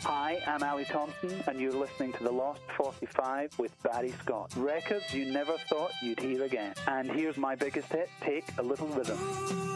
Hi, I'm Ali Thompson, and you're listening to The Lost 45 with Barry Scott. Records you never thought you'd hear again. And here's my biggest hit, Take a Little Rhythm.